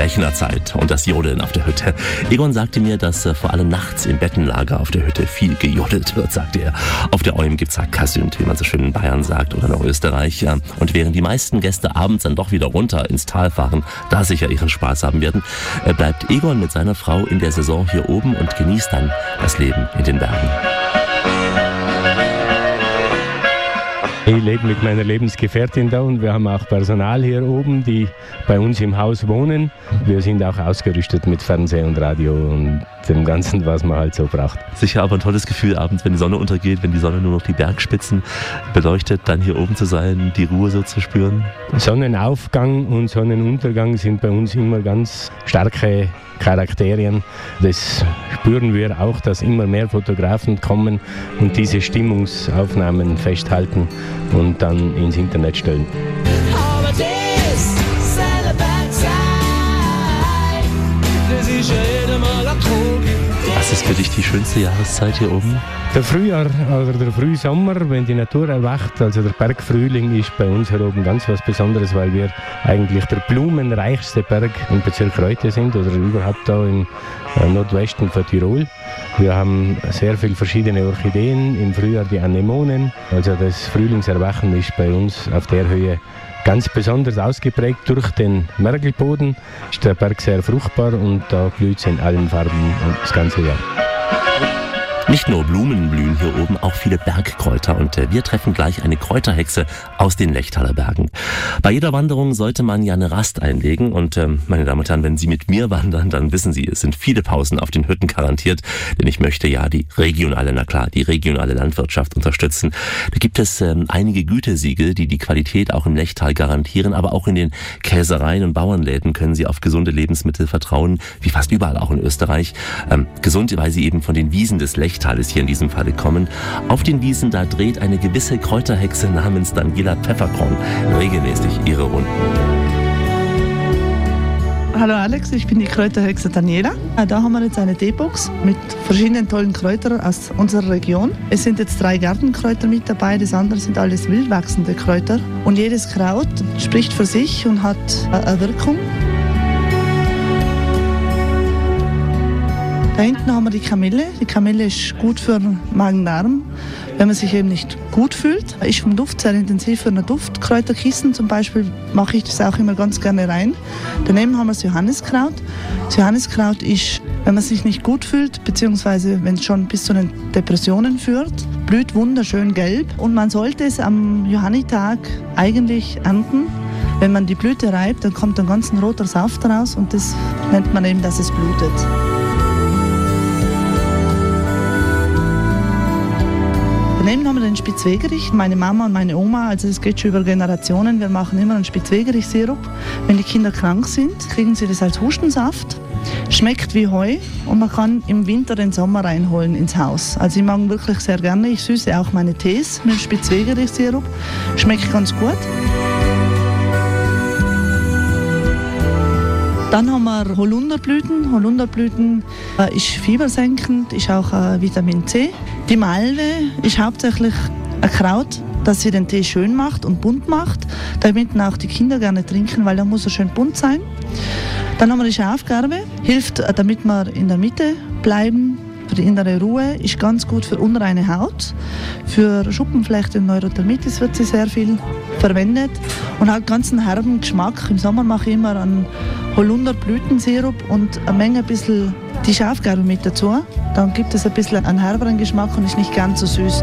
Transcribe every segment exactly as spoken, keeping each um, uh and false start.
Rechnerzeit und das Jodeln auf der Hütte. Egon sagte mir, dass äh, vor allem nachts im Bettenlager auf der Hütte viel gejodelt wird, sagte er. Auf der Olm gibt's Hackasünd, wie man so schön in Bayern sagt, oder in Österreich. Ja. Und während die meisten Gäste abends dann doch wieder runter ins Tal fahren, da sicher ihren Spaß haben werden, äh, bleibt Egon mit seiner Frau in der Saison hier oben und genießt dann das Leben in den Bergen. Ich lebe mit meiner Lebensgefährtin da und wir haben auch Personal hier oben, die bei uns im Haus wohnen. Wir sind auch ausgerüstet mit Fernsehen und Radio und dem Ganzen, was man halt so braucht. Sicher aber ein tolles Gefühl abends, wenn die Sonne untergeht, wenn die Sonne nur noch die Bergspitzen beleuchtet, dann hier oben zu sein, die Ruhe so zu spüren. Sonnenaufgang und Sonnenuntergang sind bei uns immer ganz starke Charakterien. Das spüren wir auch, dass immer mehr Fotografen kommen und diese Stimmungsaufnahmen festhalten und dann ins Internet stellen. Was ist für dich die schönste Jahreszeit hier oben? Der Frühjahr oder der Frühsommer, wenn die Natur erwacht, also der Bergfrühling ist bei uns hier oben ganz was Besonderes, weil wir eigentlich der blumenreichste Berg im Bezirk Reutte sind oder überhaupt da im äh, Nordwesten von Tirol. Wir haben sehr viele verschiedene Orchideen, im Frühjahr die Anemonen, also das Frühlingserwachen ist bei uns auf der Höhe ganz besonders ausgeprägt. Durch den Mergelboden ist der Berg sehr fruchtbar und da blüht es in allen Farben das ganze Jahr. Nicht nur Blumen blühen hier oben, auch viele Bergkräuter und äh, wir treffen gleich eine Kräuterhexe aus den Lechtaler Bergen. Bei jeder Wanderung sollte man ja eine Rast einlegen und ähm, meine Damen und Herren, wenn Sie mit mir wandern, dann wissen Sie, es sind viele Pausen auf den Hütten garantiert, denn ich möchte ja die regionale, na klar, die regionale Landwirtschaft unterstützen. Da gibt es ähm, einige Gütesiegel, die die Qualität auch im Lechtal garantieren, aber auch in den Käsereien und Bauernläden können Sie auf gesunde Lebensmittel vertrauen, wie fast überall auch in Österreich. Ähm, gesund, weil sie eben von den Wiesen des Lechtal ist hier in diesem Falle kommen. Auf den Wiesen, da dreht eine gewisse Kräuterhexe namens Daniela Pfefferkorn regelmäßig ihre Runden. Hallo Alex, ich bin die Kräuterhexe Daniela. Da haben wir jetzt eine Teebox mit verschiedenen tollen Kräutern aus unserer Region. Es sind jetzt drei Gartenkräuter mit dabei, das andere sind alles wildwachsende Kräuter. Und jedes Kraut spricht für sich und hat eine Wirkung. Da hinten haben wir die Kamille. Die Kamille ist gut für Magen-Darm, wenn man sich eben nicht gut fühlt. Ist vom Duft sehr intensiv für ein Duftkräuterkissen. Zum Beispiel mache ich das auch immer ganz gerne rein. Daneben haben wir das Johanniskraut. Das Johanniskraut ist, wenn man sich nicht gut fühlt, beziehungsweise wenn es schon bis zu den Depressionen führt, blüht wunderschön gelb. Und man sollte es am Johannitag eigentlich ernten. Wenn man die Blüte reibt, dann kommt ein ganz roter Saft raus und das nennt man eben, dass es blutet. Daneben haben wir den Spitzwegerich, meine Mama und meine Oma, also es geht schon über Generationen, wir machen immer einen Spitzwegerich-Sirup. Wenn die Kinder krank sind, kriegen sie das als Hustensaft. Schmeckt wie Heu und man kann im Winter den Sommer reinholen ins Haus. Also ich mag ihn wirklich sehr gerne, ich süße auch meine Tees mit Spitzwegerich-Sirup, schmeckt ganz gut. Dann haben wir Holunderblüten. Holunderblüten äh, ist fiebersenkend, ist auch äh, Vitamin C. Die Malve ist hauptsächlich ein Kraut, das sie den Tee schön macht und bunt macht, damit auch die Kinder gerne trinken, weil da muss er schön bunt sein. Dann haben wir die Schafgarbe, hilft, äh, damit wir in der Mitte bleiben. Für die innere Ruhe, ist ganz gut für unreine Haut. Für Schuppenflechte und Neurodermitis wird sie sehr viel verwendet und hat ganz einen herben Geschmack. Im Sommer mache ich immer einen Holunderblütensirup und eine Menge ein bisschen die Schafgarbe mit dazu. Dann gibt es ein bisschen einen herberen Geschmack und ist nicht ganz so süß.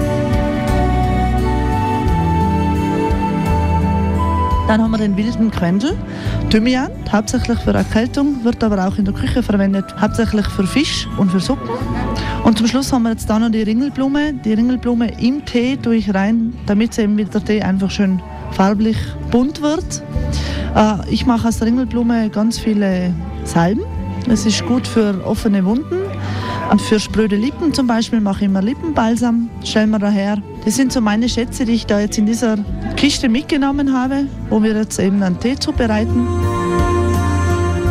Dann haben wir den wilden Quendel, Thymian, hauptsächlich für Erkältung, wird aber auch in der Küche verwendet, hauptsächlich für Fisch und für Suppen. Und zum Schluss haben wir jetzt da noch die Ringelblume. Die Ringelblume im Tee tue ich rein, damit eben mit der Tee einfach schön farblich bunt wird. Ich mache aus der Ringelblume ganz viele Salben. Es ist gut für offene Wunden. Und für spröde Lippen zum Beispiel mache ich immer Lippenbalsam, stellen wir daher. Das sind so meine Schätze, die ich da jetzt in dieser Kiste mitgenommen habe, wo wir jetzt eben einen Tee zubereiten.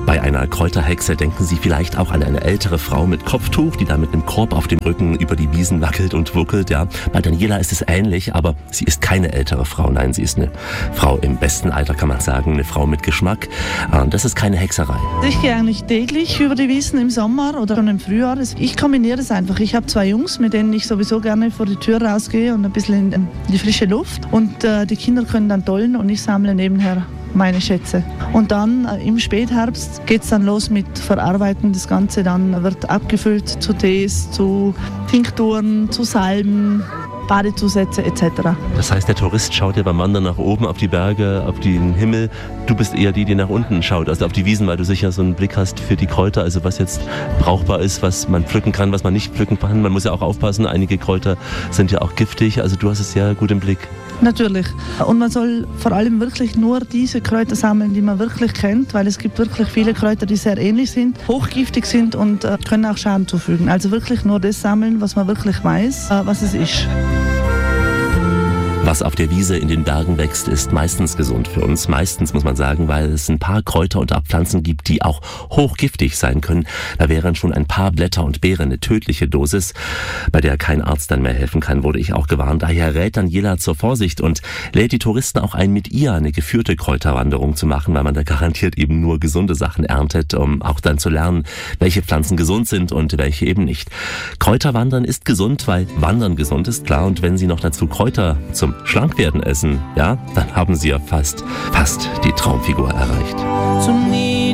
Bei einer Kräuterhexe denken Sie vielleicht auch an eine ältere Frau mit Kopftuch, die da mit einem Korb auf dem Rücken über die Wiesen wackelt und wuckelt. Ja. Bei Daniela ist es ähnlich, aber sie ist keine ältere Frau. Nein, sie ist eine Frau im besten Alter, kann man sagen, eine Frau mit Geschmack. Und das ist keine Hexerei. Ich gehe eigentlich täglich über die Wiesen im Sommer oder schon im Frühjahr. Ich kombiniere es einfach. Ich habe zwei Jungs, mit denen ich sowieso gerne vor die Tür rausgehe und ein bisschen in die frische Luft. Und äh, die Kinder können dann dollen und ich sammle nebenher meine Schätze. Und dann äh, im Spätherbst geht es dann los mit Verarbeiten. Das Ganze dann wird abgefüllt zu Tees, zu Tinkturen, zu Salben, Badezusätze et cetera. Das heißt, der Tourist schaut ja beim Wandern nach oben auf die Berge, auf den Himmel. Du bist eher die, die nach unten schaut, also auf die Wiesen, weil du sicher so einen Blick hast für die Kräuter, also was jetzt brauchbar ist, was man pflücken kann, was man nicht pflücken kann. Man muss ja auch aufpassen, einige Kräuter sind ja auch giftig, also du hast es sehr gut im Blick. Natürlich. Und man soll vor allem wirklich nur diese Kräuter sammeln, die man wirklich kennt, weil es gibt wirklich viele Kräuter, die sehr ähnlich sind, hochgiftig sind und äh, können auch Schaden zufügen. Also wirklich nur das sammeln, was man wirklich weiß, äh, was es ist. Was auf der Wiese in den Bergen wächst, ist meistens gesund für uns. Meistens, muss man sagen, weil es ein paar Kräuter und Pflanzen gibt, die auch hochgiftig sein können. Da wären schon ein paar Blätter und Beeren eine tödliche Dosis, bei der kein Arzt dann mehr helfen kann, wurde ich auch gewarnt. Daher rät Daniela zur Vorsicht und lädt die Touristen auch ein, mit ihr eine geführte Kräuterwanderung zu machen, weil man da garantiert eben nur gesunde Sachen erntet, um auch dann zu lernen, welche Pflanzen gesund sind und welche eben nicht. Kräuterwandern ist gesund, weil Wandern gesund ist, klar. Und wenn Sie noch dazu Kräuter zum Schlankwerden essen, ja, dann haben Sie ja fast, fast die Traumfigur erreicht. Zum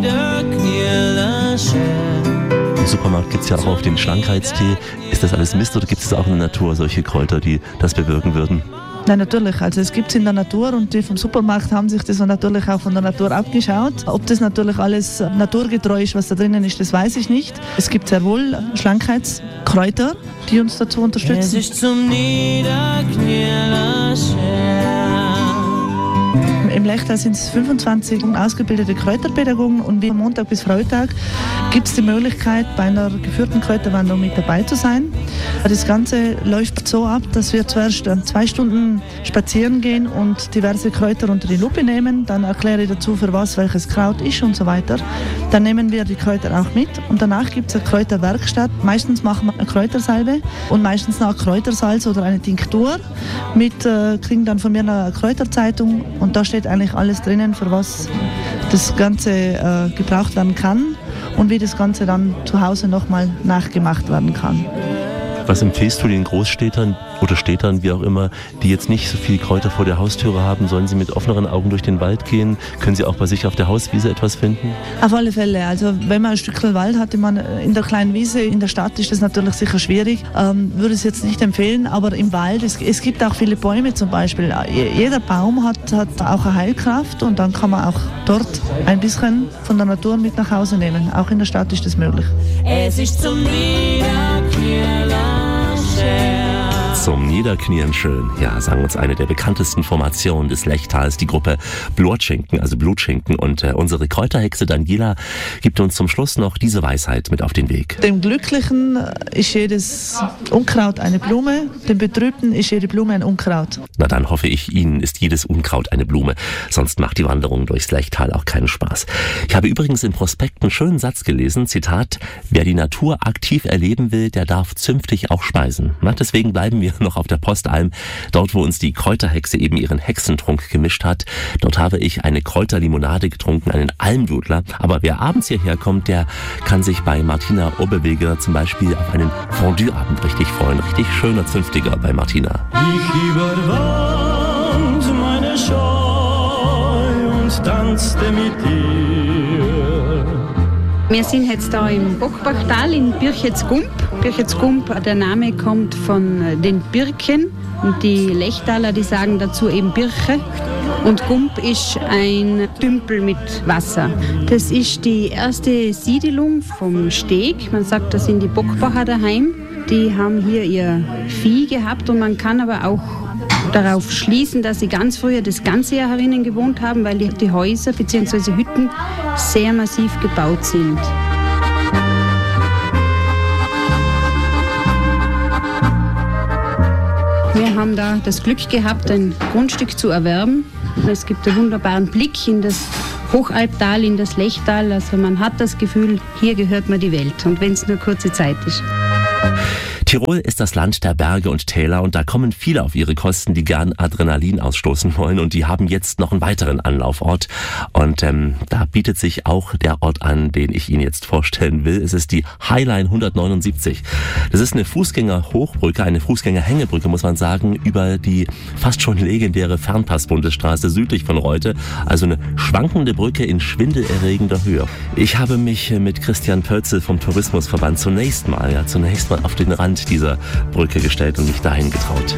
Im Supermarkt gibt es ja auch auf den Schlankheitstee. Ist das alles Mist oder gibt es auch in der Natur solche Kräuter, die das bewirken würden? Nein, natürlich. Also es gibt es in der Natur und die vom Supermarkt haben sich das natürlich auch von der Natur abgeschaut. Ob das natürlich alles naturgetreu ist, was da drinnen ist, das weiß ich nicht. Es gibt sehr wohl Schlankheitskräuter, die uns dazu unterstützen. Es ist zum Niederknien. Im Lechtal sind es fünfundzwanzig ausgebildete Kräuterpädagogen und wie Montag bis Freitag gibt es die Möglichkeit, bei einer geführten Kräuterwanderung mit dabei zu sein. Das Ganze läuft so ab, dass wir zuerst zwei Stunden spazieren gehen und diverse Kräuter unter die Lupe nehmen. Dann erkläre ich dazu, für was welches Kraut ist und so weiter. Dann nehmen wir die Kräuter auch mit und danach gibt es eine Kräuterwerkstatt. Meistens machen wir eine Kräutersalbe und meistens noch Kräutersalz oder eine Tinktur. Mit, äh, kriegen dann von mir eine Kräuterzeitung und da steht eigentlich alles drinnen, für was das Ganze äh, gebraucht werden kann und wie das Ganze dann zu Hause nochmal nachgemacht werden kann. Was empfiehlst du den Großstädtern oder Städtern, wie auch immer, die jetzt nicht so viel Kräuter vor der Haustüre haben? Sollen sie mit offeneren Augen durch den Wald gehen? Können sie auch bei sich auf der Hauswiese etwas finden? Auf alle Fälle. Also wenn man ein Stückchen Wald hat, man in der kleinen Wiese, in der Stadt ist das natürlich sicher schwierig. Ähm, würde es jetzt nicht empfehlen, aber im Wald, es, es gibt auch viele Bäume zum Beispiel. Jeder Baum hat, hat auch eine Heilkraft und dann kann man auch dort ein bisschen von der Natur mit nach Hause nehmen. Auch in der Stadt ist das möglich. Es ist zum Niederknien. Zum Niederknien schön. Ja, sagen uns eine der bekanntesten Formationen des Lechtals, die Gruppe Blutschinken, also Blutschinken. Und äh, unsere Kräuterhexe Daniela gibt uns zum Schluss noch diese Weisheit mit auf den Weg. Dem Glücklichen ist jedes Unkraut eine Blume, dem Betrübten ist jede Blume ein Unkraut. Na dann hoffe ich, Ihnen ist jedes Unkraut eine Blume. Sonst macht die Wanderung durchs Lechtal auch keinen Spaß. Ich habe übrigens im Prospekt einen schönen Satz gelesen, Zitat, wer die Natur aktiv erleben will, der darf zünftig auch speisen. Na, deswegen bleiben wir noch auf der Postalm, dort wo uns die Kräuterhexe eben ihren Hexentrunk gemischt hat. Dort habe ich eine Kräuterlimonade getrunken, einen Almdudler. Aber wer abends hierher kommt, der kann sich bei Martina Oberweger zum Beispiel auf einen Fondue-Abend richtig freuen. Richtig schöner, zünftiger bei Martina. Ich überwand meine Scheu und tanzte mit dir. Wir sind jetzt da im Bockbachtal in Birchetsgump. Birchetsgump, der Name kommt von den Birken. Und die Lechtaler, die sagen dazu eben Birche. Und Gump ist ein Tümpel mit Wasser. Das ist die erste Siedelung vom Steg. Man sagt, das sind die Bockbacher daheim. Die haben hier ihr Vieh gehabt und man kann aber auch darauf schließen, dass sie ganz früher das ganze Jahr herinnen gewohnt haben, weil die, die Häuser bzw. Hütten sehr massiv gebaut sind. Wir haben da das Glück gehabt, ein Grundstück zu erwerben. Es gibt einen wunderbaren Blick in das Hochalptal in das Lechtal. Also man hat das Gefühl, hier gehört man die Welt. Und wenn es nur kurze Zeit ist. Tirol ist das Land der Berge und Täler und da kommen viele auf ihre Kosten, die gern Adrenalin ausstoßen wollen und die haben jetzt noch einen weiteren Anlaufort und ähm, da bietet sich auch der Ort an, den ich Ihnen jetzt vorstellen will. Es ist die Highline hundertneunundsiebzig. Das ist eine Fußgängerhochbrücke, eine Fußgängerhängebrücke, muss man sagen, über die fast schon legendäre Fernpass-Bundesstraße südlich von Reute, also eine schwankende Brücke in schwindelerregender Höhe. Ich habe mich mit Christian Pölzel vom Tourismusverband zunächst mal, ja, zunächst mal auf den Rand dieser Brücke gestellt und mich dahin getraut.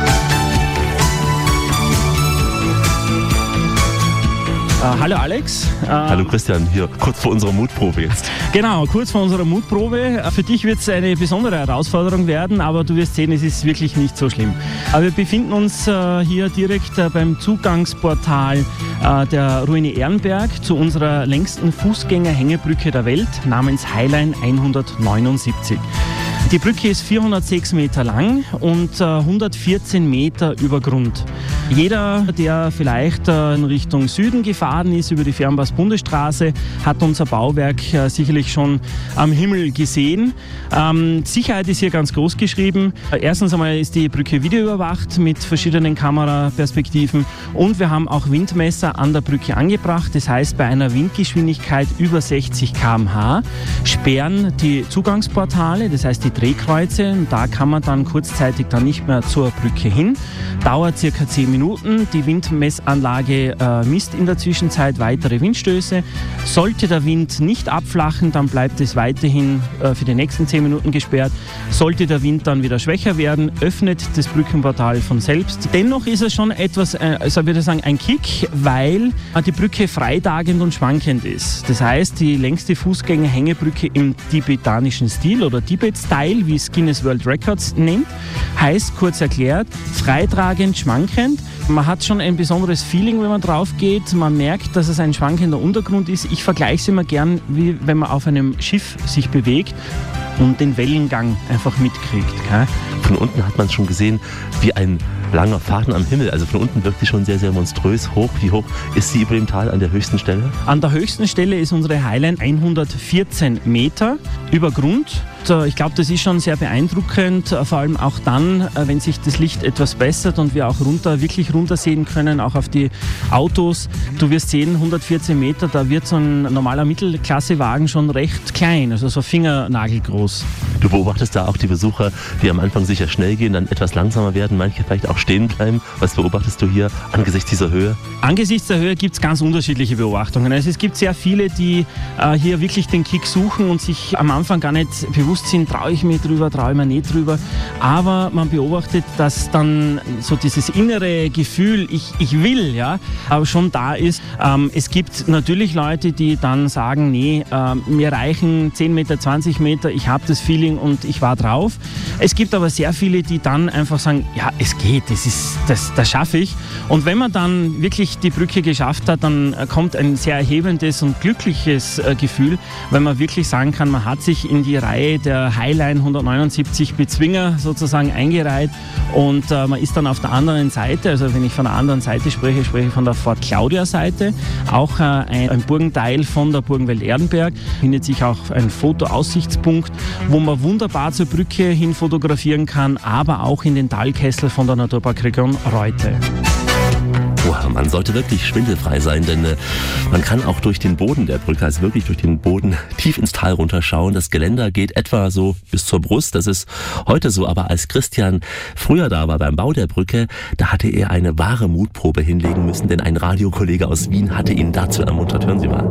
Uh, hallo Alex. Uh, hallo Christian, hier kurz vor unserer Mutprobe jetzt. Genau, kurz vor unserer Mutprobe. Für dich wird es eine besondere Herausforderung werden, aber du wirst sehen, es ist wirklich nicht so schlimm. Wir befinden uns uh, hier direkt uh, beim Zugangsportal uh, der Ruine Ehrenberg zu unserer längsten Fußgängerhängebrücke der Welt namens Highline hundertneunundsiebzig. Die Brücke ist vierhundertsechs Meter lang und äh, hundertvierzehn Meter über Grund. Jeder, der vielleicht äh, in Richtung Süden gefahren ist über die Fernpass-Bundesstraße, hat unser Bauwerk äh, sicherlich schon am Himmel gesehen. Ähm, Sicherheit ist hier ganz groß geschrieben. Erstens einmal ist die Brücke videoüberwacht mit verschiedenen Kameraperspektiven und wir haben auch Windmesser an der Brücke angebracht. Das heißt, bei einer Windgeschwindigkeit über sechzig Kilometer pro Stunde sperren die Zugangsportale, das heißt die Drehkreuze, und da kann man dann kurzzeitig dann nicht mehr zur Brücke hin. Dauert circa zehn Minuten. Die Windmessanlage äh, misst in der Zwischenzeit weitere Windstöße. Sollte der Wind nicht abflachen, dann bleibt es weiterhin äh, für die nächsten zehn Minuten gesperrt. Sollte der Wind dann wieder schwächer werden, öffnet das Brückenportal von selbst. Dennoch ist es schon etwas, äh, also würde ich sagen, ein Kick, weil äh, die Brücke freitagend und schwankend ist. Das heißt, die längste Fußgängerhängebrücke im tibetanischen Stil oder Tibet-Style, wie es Guinness World Records nennt, heißt kurz erklärt, freitragend, schwankend. Man hat schon ein besonderes Feeling, wenn man drauf geht. Man merkt, dass es ein schwankender Untergrund ist. Ich vergleiche es immer gern, wie wenn man auf einem Schiff sich bewegt und den Wellengang einfach mitkriegt. Gell? Von unten hat man es schon gesehen, wie ein langer Faden am Himmel. Also von unten wirkt sie schon sehr, sehr monströs hoch. Wie hoch ist sie über dem Tal an der höchsten Stelle? An der höchsten Stelle ist unsere Highline hundertvierzehn Meter über Grund. Ich glaube, das ist schon sehr beeindruckend, vor allem auch dann, wenn sich das Licht etwas bessert und wir auch runter, wirklich runter sehen können, auch auf die Autos. Du wirst sehen, hundertvierzehn Meter, da wird so ein normaler Mittelklassewagen schon recht klein, also so fingernagelgroß. Du beobachtest da auch die Besucher, die am Anfang sicher schnell gehen, dann etwas langsamer werden, manche vielleicht auch stehen bleiben. Was beobachtest du hier angesichts dieser Höhe? Angesichts der Höhe gibt es ganz unterschiedliche Beobachtungen. Also es gibt sehr viele, die äh, hier wirklich den Kick suchen und sich am Anfang gar nicht bewusst sind, traue ich mir drüber, traue ich mir nicht drüber. Aber man beobachtet, dass dann so dieses innere Gefühl, ich, ich will, ja, aber schon da ist. Ähm, es gibt natürlich Leute, die dann sagen, nee, äh, mir reichen zehn Meter, zwanzig Meter, ich habe das Feeling und ich war drauf. Es gibt aber sehr viele, die dann einfach sagen, ja, es geht, das, ist, das, das schaffe ich. Und wenn man dann wirklich die Brücke geschafft hat, dann kommt ein sehr erhebendes und glückliches äh, Gefühl, weil man wirklich sagen kann, man hat sich in die Reihe der Highline hundertneunundsiebzig Bezwinger sozusagen eingereiht und äh, man ist dann auf der anderen Seite, also wenn ich von der anderen Seite spreche, spreche ich von der Fort Claudia Seite, auch äh, ein, ein Burgenteil von der Burgenwelt Ehrenberg, findet sich auch ein Fotoaussichtspunkt, wo man wunderbar zur Brücke hin fotografieren kann, aber auch in den Talkessel von der Naturparkregion Reute. Wow, man sollte wirklich schwindelfrei sein, denn äh, man kann auch durch den Boden der Brücke, also wirklich durch den Boden tief ins Tal runterschauen. Das Geländer geht etwa so bis zur Brust, das ist heute so. Aber als Christian früher da war beim Bau der Brücke, da hatte er eine wahre Mutprobe hinlegen müssen, denn ein Radiokollege aus Wien hatte ihn dazu ermuntert. Hören Sie mal.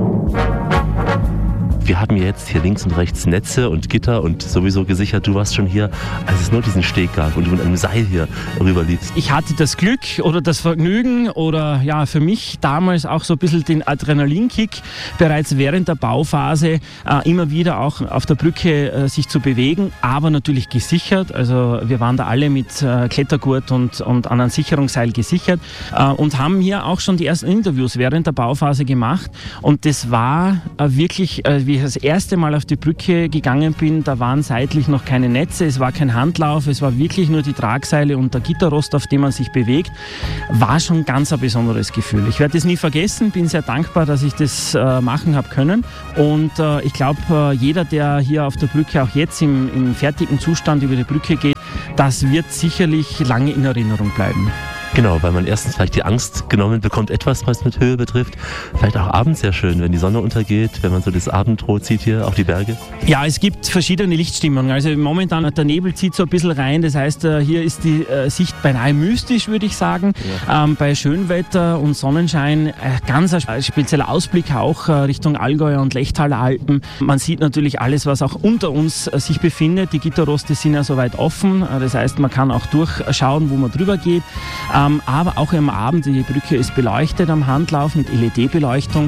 Wir haben jetzt hier links und rechts Netze und Gitter und sowieso gesichert. Du warst schon hier, als es nur diesen Steg gab und du mit einem Seil hier rüberliefst. Ich hatte das Glück oder das Vergnügen oder ja, für mich damals auch so ein bisschen den Adrenalinkick, bereits während der Bauphase äh, immer wieder auch auf der Brücke äh, sich zu bewegen, aber natürlich gesichert. Also wir waren da alle mit äh, Klettergurt und, und an einem Sicherungsseil gesichert äh, und haben hier auch schon die ersten Interviews während der Bauphase gemacht und das war äh, wirklich, äh, wie Wie ich das erste Mal auf die Brücke gegangen bin, da waren seitlich noch keine Netze, es war kein Handlauf, es war wirklich nur die Tragseile und der Gitterrost, auf dem man sich bewegt. War schon ganz ein besonderes Gefühl. Ich werde das nie vergessen, bin sehr dankbar, dass ich das äh, machen habe können. Und äh, ich glaube, äh, jeder, der hier auf der Brücke auch jetzt im, im fertigen Zustand über die Brücke geht, das wird sicherlich lange in Erinnerung bleiben. Genau, weil man erstens vielleicht die Angst genommen bekommt, etwas, was mit Höhe betrifft. Vielleicht auch abends sehr schön, wenn die Sonne untergeht, wenn man so das Abendrot sieht hier auf die Berge. Ja, es gibt verschiedene Lichtstimmungen. Also momentan der Nebel zieht so ein bisschen rein. Das heißt, hier ist die Sicht beinahe mystisch, würde ich sagen. Ja. Ähm, bei Schönwetter und Sonnenschein äh, ganz ein spezieller Ausblick auch äh, Richtung Allgäu und Lechtaler Alpen. Man sieht natürlich alles, was auch unter uns äh, sich befindet. Die Gitterroste sind ja soweit offen. Äh, das heißt, man kann auch durchschauen, wo man drüber geht. Ähm, aber auch am Abend, die Brücke ist beleuchtet am Handlauf mit L E D-Beleuchtung.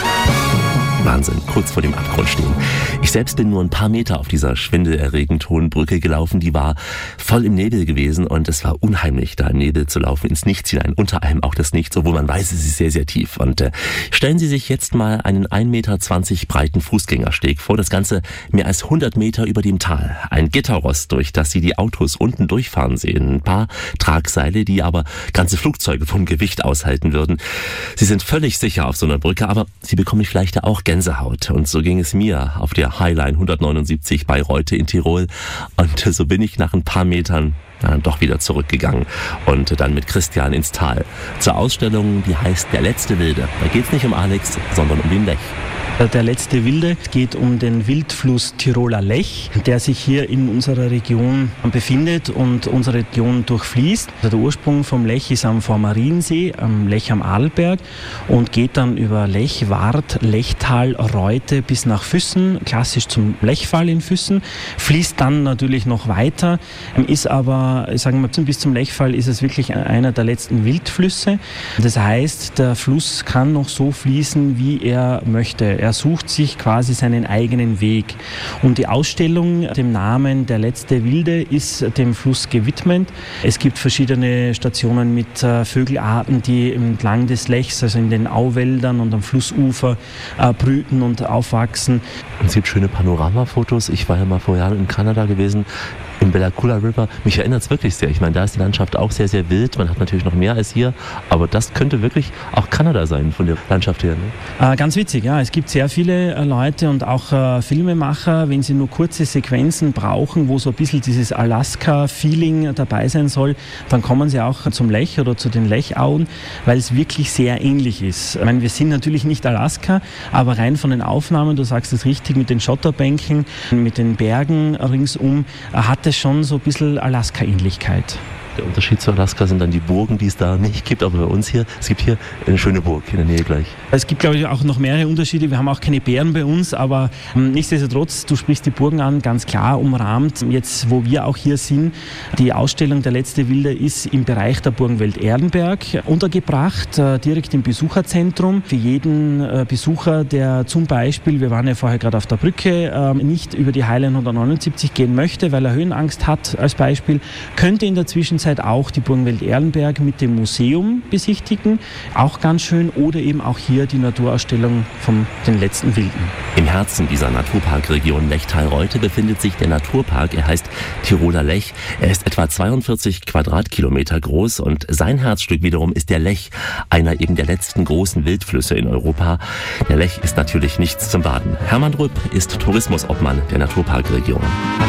Wahnsinn, kurz vor dem Abgrund stehen. Ich selbst bin nur ein paar Meter auf dieser schwindelerregend hohen Brücke gelaufen. Die war voll im Nebel gewesen und es war unheimlich, da im Nebel zu laufen, ins Nichts hinein, unter einem auch das Nichts, obwohl man weiß, es ist sehr, sehr tief. Und äh, stellen Sie sich jetzt mal einen ein Meter zwanzig breiten Fußgängersteg vor, das Ganze mehr als hundert Meter über dem Tal. Ein Gitterrost, durch das Sie die Autos unten durchfahren sehen. Ein paar Tragseile, die aber ganze Flugzeuge vom Gewicht aushalten würden. Sie sind völlig sicher auf so einer Brücke, aber Sie bekommen vielleicht auch Gänsehaut. Und so ging es mir auf der Highline hundertneunundsiebzig bei Reute in Tirol. Und so bin ich nach ein paar Metern dann doch wieder zurückgegangen und dann mit Christian ins Tal. Zur Ausstellung, die heißt Der letzte Wilde. Da geht es nicht um Alex, sondern um den Lech. Der letzte Wilde geht um den Wildfluss Tiroler Lech, der sich hier in unserer Region befindet und unsere Region durchfließt. Der Ursprung vom Lech ist am Vormariensee, am Lech am Arlberg und geht dann über Lech, Wart, Lechtal, Reute bis nach Füssen, klassisch zum Lechfall in Füssen, fließt dann natürlich noch weiter, ist aber, sagen wir, bis zum Lechfall ist es wirklich einer der letzten Wildflüsse. Das heißt, der Fluss kann noch so fließen, wie er möchte. Er sucht sich quasi seinen eigenen Weg. Und die Ausstellung, dem Namen Der letzte Wilde, ist dem Fluss gewidmet. Es gibt verschiedene Stationen mit äh, Vögelarten, die entlang des Lechs, also in den Auwäldern und am Flussufer äh, brüten und aufwachsen. Es gibt schöne Panoramafotos. Ich war ja mal vor Jahren in Kanada gewesen, im Bella Coola River. Mich erinnert es wirklich sehr. Ich meine, da ist die Landschaft auch sehr, sehr wild. Man hat natürlich noch mehr als hier, aber das könnte wirklich auch Kanada sein von der Landschaft her. Ne? Äh, ganz witzig, ja. Es gibt sehr viele äh, Leute und auch äh, Filmemacher, wenn sie nur kurze Sequenzen brauchen, wo so ein bisschen dieses Alaska-Feeling dabei sein soll, dann kommen sie auch zum Lech oder zu den Lechauen, weil es wirklich sehr ähnlich ist. Ich meine, wir sind natürlich nicht Alaska, aber rein von den Aufnahmen, du sagst es richtig, mit den Schotterbänken, mit den Bergen ringsum, äh, hat es schon so ein bisschen Alaska-Ähnlichkeit. Der Unterschied zu Alaska sind dann die Burgen, die es da nicht gibt, aber bei uns hier, es gibt hier eine schöne Burg in der Nähe gleich. Es gibt, glaube ich, auch noch mehrere Unterschiede. Wir haben auch keine Bären bei uns, aber ähm, nichtsdestotrotz, du sprichst die Burgen an, ganz klar umrahmt. Jetzt, wo wir auch hier sind, die Ausstellung Der letzte Wilde ist im Bereich der Burgenwelt Erlenberg untergebracht, äh, direkt im Besucherzentrum. Für jeden äh, Besucher, der zum Beispiel, wir waren ja vorher gerade auf der Brücke, äh, nicht über die Highline hundertneunundsiebzig gehen möchte, weil er Höhenangst hat als Beispiel, könnte in der Zwischenzeit auch die Burgenwelt Erlenberg mit dem Museum besichtigen, auch ganz schön, oder eben auch hier die Naturausstellung von den letzten Wilden. Im Herzen dieser Naturparkregion Lechtal-Reute befindet sich der Naturpark. Er heißt Tiroler Lech. Er ist etwa zweiundvierzig Quadratkilometer groß und sein Herzstück wiederum ist der Lech, einer eben der letzten großen Wildflüsse in Europa. Der Lech ist natürlich nichts zum Baden. Hermann Rüpp ist Tourismusobmann der Naturparkregion.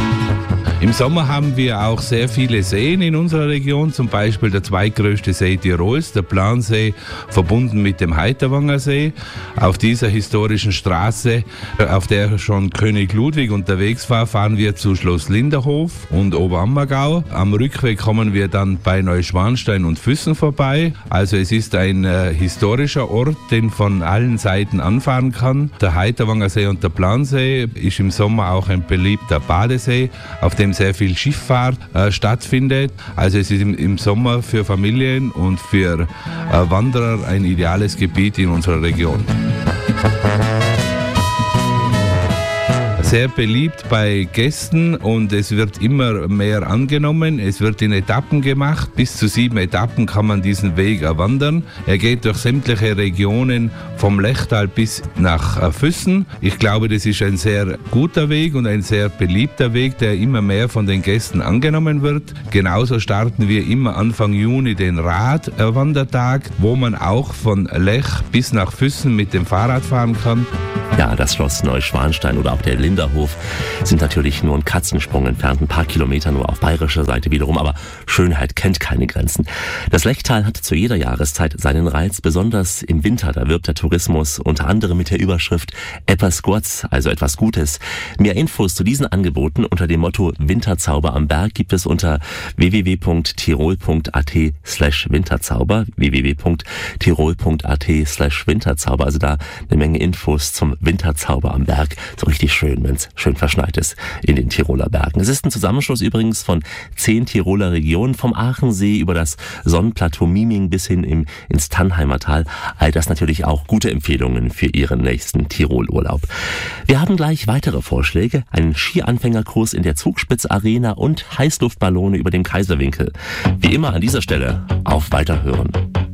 Im Sommer haben wir auch sehr viele Seen in unserer Region, zum Beispiel der zweitgrößte See Tirols, der Plansee, verbunden mit dem Heiterwanger See. Auf dieser historischen Straße, auf der schon König Ludwig unterwegs war, fahren wir zu Schloss Linderhof und Oberammergau. Am Rückweg kommen wir dann bei Neuschwanstein und Füssen vorbei. Also es ist ein äh, historischer Ort, den von allen Seiten anfahren kann. Der Heiterwanger See und der Plansee ist im Sommer auch ein beliebter Badesee, auf dem sehr viel Schifffahrt äh, stattfindet. Also es ist im, im Sommer für Familien und für äh, Wanderer ein ideales Gebiet in unserer Region. sehr beliebt bei Gästen und es wird immer mehr angenommen. Es wird in Etappen gemacht. Bis zu sieben Etappen kann man diesen Weg erwandern. Er geht durch sämtliche Regionen vom Lechtal bis nach Füssen. Ich glaube, das ist ein sehr guter Weg und ein sehr beliebter Weg, der immer mehr von den Gästen angenommen wird. Genauso starten wir immer Anfang Juni den Radwandertag, wo man auch von Lech bis nach Füssen mit dem Fahrrad fahren kann. Ja, das Schloss Neuschwanstein oder auch der Linderhof sind natürlich nur einen Katzensprung entfernt, ein paar Kilometer nur auf bayerischer Seite wiederum, aber Schönheit kennt keine Grenzen. Das Lechtal hat zu jeder Jahreszeit seinen Reiz, besonders im Winter, da wirbt der Tourismus unter anderem mit der Überschrift Etwas Gurz, also etwas Gutes. Mehr Infos zu diesen Angeboten unter dem Motto Winterzauber am Berg gibt es unter w w w punkt tirol punkt a t slash winterzauber, w w w punkt tirol punkt a t slash winterzauber, also da eine Menge Infos zum Winterzauber am Berg. So richtig schön, wenn es schön verschneit ist in den Tiroler Bergen. Es ist ein Zusammenschluss übrigens von zehn Tiroler Regionen, vom Aachensee über das Sonnenplateau Miming bis hin im, ins Tannheimer Tal. All das natürlich auch gute Empfehlungen für Ihren nächsten Tirolurlaub. Wir haben gleich weitere Vorschläge, einen Skianfängerkurs in der Zugspitz-Arena und Heißluftballone über dem Kaiserwinkel. Wie immer an dieser Stelle auf Weiterhören.